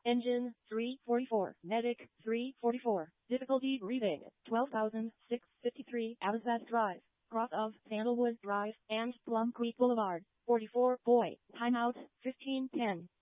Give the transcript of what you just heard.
Engine 344. Medic 344. Difficulty reading 12,653. Alizad Drive. Cross of Sandalwood Drive and Plum Creek Boulevard. 44. Boy. Timeout 15:10.